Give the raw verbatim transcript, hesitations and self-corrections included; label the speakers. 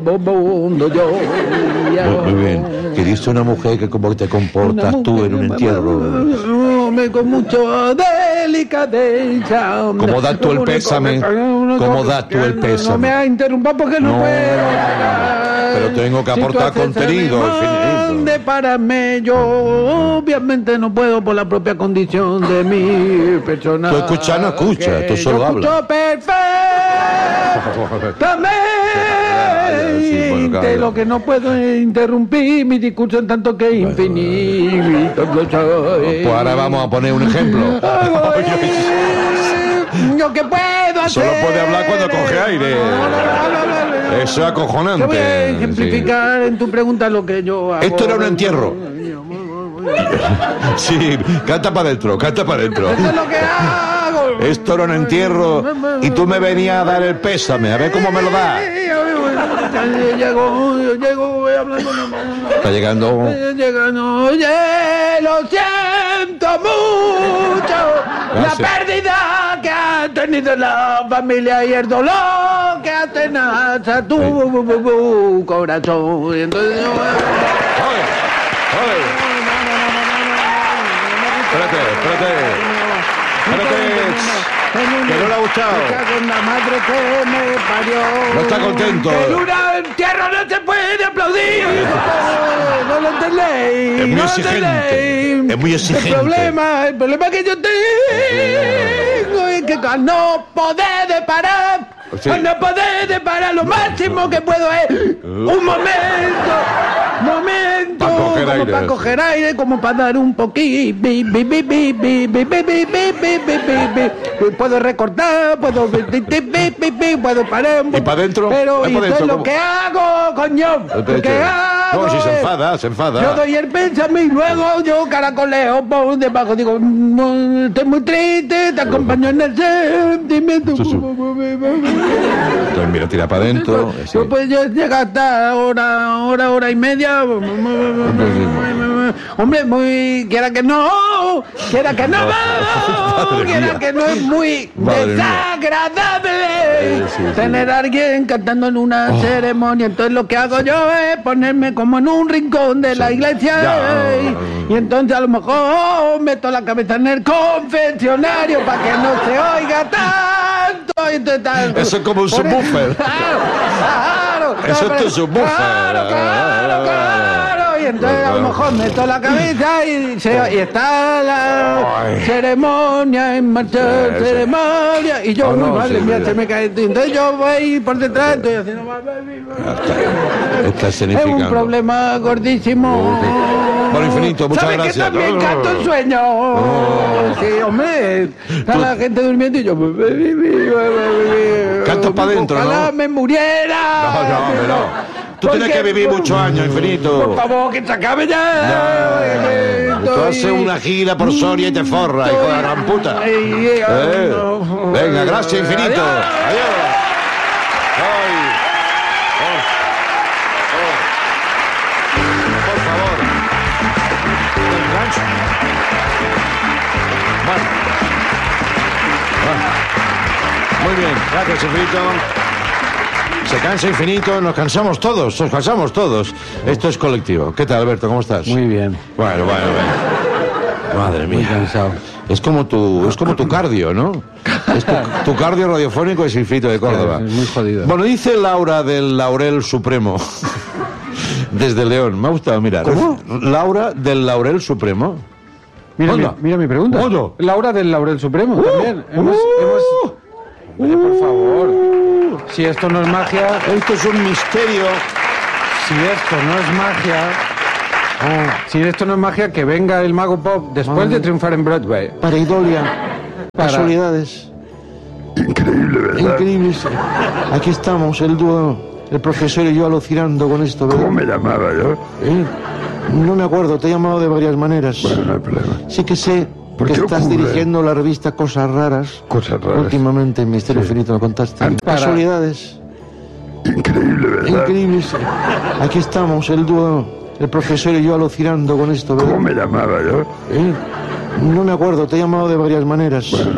Speaker 1: Mundo yo.
Speaker 2: Muy, muy bien. Que dice una mujer que cómo te comportas tú en un entierro.
Speaker 1: Con mucho delicadeza.
Speaker 2: ¿Cómo das tú el pésame? ¿Cómo das tú el pésame?
Speaker 1: No me ha interrumpido porque no,
Speaker 2: No,
Speaker 1: puedo.
Speaker 2: pero tengo que aportar contenido.
Speaker 1: De pararme, yo obviamente no puedo por la propia condición de mi persona.
Speaker 2: Tú escuchas, no escuchas, tú solo hablas.
Speaker 1: Escucho perfectamente.
Speaker 2: Sí, bueno, claro.
Speaker 1: Lo que no puedo es interrumpir mi discurso en tanto que es infinito.
Speaker 2: Pues ahora vamos a poner un ejemplo.
Speaker 1: Lo que puedo hacer.
Speaker 2: Solo puede hablar cuando coge aire. Eso es acojonante.
Speaker 1: Te voy a ejemplificar sí. en tu pregunta lo que yo hago.
Speaker 2: Esto era un entierro. Sí, canta para adentro, canta para adentro.
Speaker 1: Esto es lo que hago.
Speaker 2: Esto era un entierro y tú me venías a dar el pésame. A ver cómo me lo das.
Speaker 1: Llego, yo llego, voy hablando.
Speaker 2: Está llegando.
Speaker 1: Llegando, oye, lo siento mucho. Gracias. La pérdida que ha tenido la familia y el dolor que atenaza tu sí. corazón. Y entonces yo...
Speaker 2: ¡Oye! ¡Oye! Espérate, espérate. Espérate. Que no le ha gustado.
Speaker 1: Con la madre que me parió.
Speaker 2: No está contento.
Speaker 1: En un entierro no se puede aplaudir. No lo entendéis.
Speaker 2: Es muy
Speaker 1: no
Speaker 2: exigente. Es muy exigente.
Speaker 1: El problema, el problema que yo tengo es que al no poder parar, sí. al no poder parar, lo máximo que puedo es un momento, momento,
Speaker 2: para coger
Speaker 1: como
Speaker 2: aire.
Speaker 1: para coger aire, como para dar un poquito. Bi, bi, bi, bi, bi, bi, bi, bi, bi, bi, bi. Puedo recortar, puedo puedo parar.
Speaker 2: ¿Y para adentro?
Speaker 1: Pero
Speaker 2: ¿Y
Speaker 1: eso es lo
Speaker 2: ¿cómo?
Speaker 1: que hago, coño. Lo que hago.
Speaker 2: No, si se enfada, se enfada.
Speaker 1: Yo doy el pésame y luego yo caracoleo por debajo. Digo, estoy muy triste, te acompaño en el sentimiento.
Speaker 2: Sí, sí. Entonces, mira, tira para adentro.
Speaker 1: Sí. Yo pues yo llega hasta hora, hora, hora y media. Hombre, muy... Quiera que no, quiera que no, no quiera que no es muy Madre desagradable eh, sí, tener sí. a alguien cantando en una oh. ceremonia. Entonces lo que hago yo es ponerme como en un rincón de sí. la iglesia ya. y, y entonces a lo mejor meto la cabeza en el confesionario para que no se oiga tanto. Y entonces, tanto.
Speaker 2: Eso es como un subwoofer.
Speaker 1: Claro, claro,
Speaker 2: Eso
Speaker 1: claro,
Speaker 2: es tu subwoofer.
Speaker 1: Claro, claro, claro. Y entonces a lo mejor meto la cabeza y, se, y está la Ay. ceremonia en marcha, sí, ceremonia. Sí. Y yo, oh, no, madre sí, mía, sí. se me cae. Entonces yo voy por detrás, estoy haciendo más.
Speaker 2: Está
Speaker 1: es un problema gordísimo.
Speaker 2: Bueno, infinito, muchas
Speaker 1: ¿Sabes
Speaker 2: gracias.
Speaker 1: ¿Sabes que también canto en sueño? Oh. Sí, hombre. Está la gente durmiendo y yo...
Speaker 2: Cantas para adentro, ¿no?
Speaker 1: Ojalá me muriera.
Speaker 2: No, no, hombre, no. Tú tienes que vivir muchos años, infinito.
Speaker 1: Por favor, que se acabe ya.
Speaker 2: No, tú haces una gira por Soria y te forras, hijo de la gran puta. Eh. Venga, gracias, infinito. Adiós. Adiós. Ay. Oh. Oh. Por favor. Engancho. Bueno. Bueno. Muy bien, gracias, infinito. Se cansa infinito, nos cansamos todos, nos cansamos todos. Esto es colectivo. ¿Qué tal, Alberto? ¿Cómo estás?
Speaker 1: Muy bien.
Speaker 2: Bueno, bueno, bueno. Madre mía.
Speaker 1: Muy cansado.
Speaker 2: Es como tu, es como tu cardio, ¿no? Es tu, tu cardio radiofónico es Infinito de Córdoba.
Speaker 1: Es muy jodido.
Speaker 2: Bueno, dice Laura del Laurel Supremo. Desde León. Me ha gustado, mira.
Speaker 1: ¿Cómo?
Speaker 2: Laura del Laurel Supremo.
Speaker 1: Mira, mi, mira mi pregunta.
Speaker 2: ¿Ondo?
Speaker 1: Laura del Laurel Supremo
Speaker 2: Uh,
Speaker 1: también. Hemos,
Speaker 2: uh,
Speaker 1: hemos... Hombre, por favor. Si esto no es magia...
Speaker 2: Esto es un misterio.
Speaker 1: Si esto no es magia... Oh. Si esto no es magia, que venga el Mago Pop después oh. de triunfar en Broadway.
Speaker 2: Para Idolia. Para... Casualidades.
Speaker 3: Increíble, ¿verdad?
Speaker 2: Increíble. Aquí estamos, el dúo, el profesor y yo alucinando con esto, ¿verdad?
Speaker 3: ¿Cómo me llamaba yo?
Speaker 2: ¿Eh? No me acuerdo, te he llamado de varias maneras.
Speaker 3: Bueno, no hay problema.
Speaker 2: Sí que sé que estás ocurre? dirigiendo la revista Cosas Raras.
Speaker 3: Cosas Raras.
Speaker 2: Últimamente en Misterio Infinito sí. me contaste.
Speaker 1: Para...
Speaker 2: Casualidades.
Speaker 3: Increíble, ¿verdad?
Speaker 2: Increíble. Aquí estamos, el dúo, el profesor y yo alucinando con esto, ¿verdad?
Speaker 3: ¿Cómo me llamaba yo?
Speaker 2: ¿Eh? No me acuerdo, te he llamado de varias maneras. Bueno,